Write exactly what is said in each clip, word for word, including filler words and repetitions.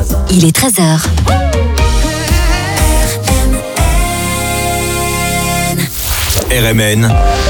Il est treize heures. R M N,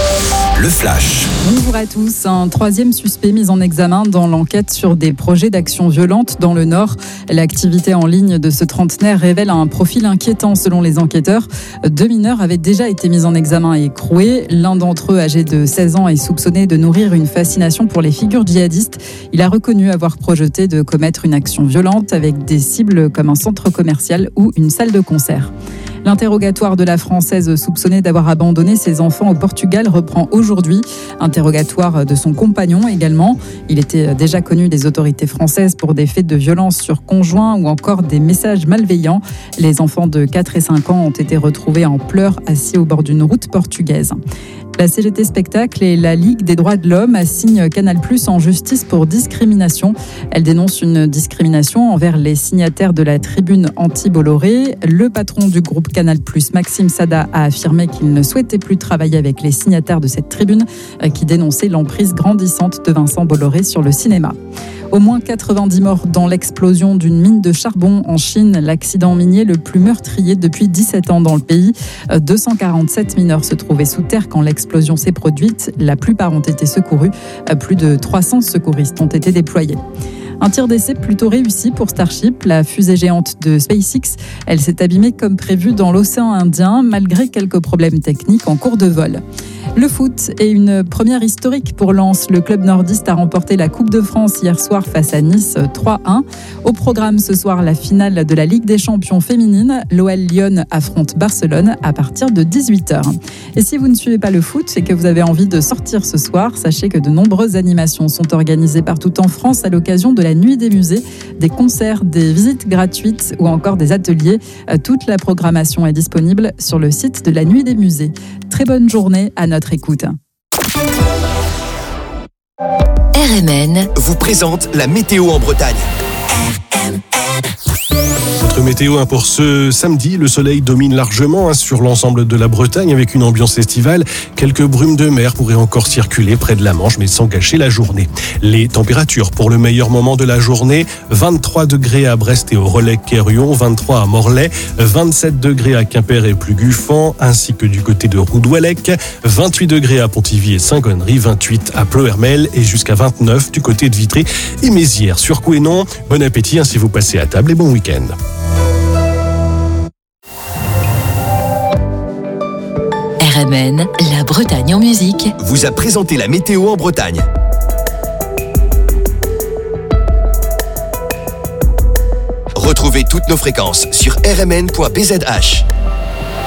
le flash. Bonjour à tous. Un troisième suspect mis en examen dans l'enquête sur des projets d'action violente dans le Nord. L'activité en ligne de ce trentenaire révèle un profil inquiétant selon les enquêteurs. Deux mineurs avaient déjà été mis en examen et écroués. L'un d'entre eux, âgé de seize ans, est soupçonné de nourrir une fascination pour les figures djihadistes. Il a reconnu avoir projeté de commettre une action violente avec des cibles comme un centre commercial ou une salle de concert. L'interrogatoire de la Française soupçonnée d'avoir abandonné ses enfants au Portugal reprend aujourd'hui. Interrogatoire de son compagnon également. Il était déjà connu des autorités françaises pour des faits de violence sur conjoint ou encore des messages malveillants. Les enfants de quatre et cinq ans ont été retrouvés en pleurs assis au bord d'une route portugaise. La C G T Spectacle et la Ligue des droits de l'homme assignent Canal+ en justice pour discrimination. Elle dénonce une discrimination envers les signataires de la tribune anti-Bolloré. Le patron du groupe Canal+, Maxime Sada, a affirmé qu'il ne souhaitait plus travailler avec les signataires de cette tribune qui dénonçait l'emprise grandissante de Vincent Bolloré sur le cinéma. Au moins quatre-vingt-dix morts dans l'explosion d'une mine de charbon en Chine, l'accident minier le plus meurtrier depuis dix-sept ans dans le pays. deux cent quarante-sept mineurs se trouvaient sous terre quand l'explosion s'est produite. La plupart ont été secourus. Plus de trois cents secouristes ont été déployés. Un tir d'essai plutôt réussi pour Starship, la fusée géante de SpaceX. Elle s'est abîmée comme prévu dans l'océan Indien, malgré quelques problèmes techniques en cours de vol. Le foot est une première historique pour Lens. Le club nordiste a remporté la Coupe de France hier soir face à Nice trois à un. Au programme ce soir, la finale de la Ligue des champions féminine. L'O L Lyon affronte Barcelone à partir de dix-huit heures. Et si vous ne suivez pas le foot et que vous avez envie de sortir ce soir, sachez que de nombreuses animations sont organisées partout en France à l'occasion de la Nuit des musées, des concerts, des visites gratuites ou encore des ateliers. Toute la programmation est disponible sur le site de la Nuit des musées. Très bonne journée à notre écoute. R M N vous présente la météo en Bretagne. Notre météo hein, pour ce samedi, le soleil domine largement hein, sur l'ensemble de la Bretagne avec une ambiance estivale. Quelques brumes de mer pourraient encore circuler près de la Manche, mais sans gâcher la journée. Les températures pour le meilleur moment de la journée, vingt-trois degrés à Brest et au Relecq-Kerhuon, vingt-trois à Morlaix, vingt-sept degrés à Quimper et Plugufan, ainsi que du côté de Roudouallec, vingt-huit degrés à Pontivy et Saint-Gonnery, vingt-huit à Ploërmel et jusqu'à vingt-neuf du côté de Vitré et Mézières. Sur Couesnon, bon appétit hein, si vous passez à table et bon week-end. R M N, la Bretagne en musique, vous a présenté la météo en Bretagne. Retrouvez toutes nos fréquences sur r m n point b z h.